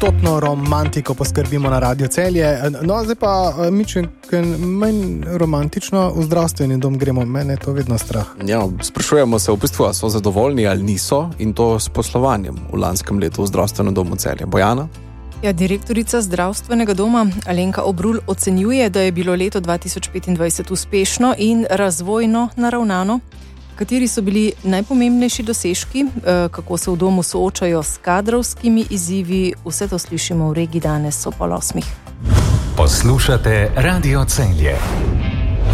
100% romantiko poskrbimo na Radio Celje. No, zdaj pa manj romantično v zdravstveni dom gremo. Mene je to vedno strah. Ja, sprašujemo se v bistvu, a so zadovoljni ali niso, in to s poslovanjem v lanskem letu v zdravstvenem domu Celje. Bojana? Ja, direktorica zdravstvenega doma Alenka Obrul ocenjuje, da je bilo leto 2025 uspešno in razvojno naravnano. Kateri so bili najpomembnejši dosežki, kako se v domu soočajo s kadrovskimi izzivi, vse to slišimo v regiji danes ob 8:30. Poslušate Radio Celje.